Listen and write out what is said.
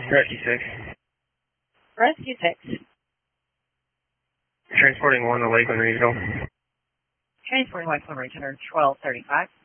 Rescue 6. Rescue 6. Transporting 1 to Lakeland Regional. Transporting Lakeland Regional 1235.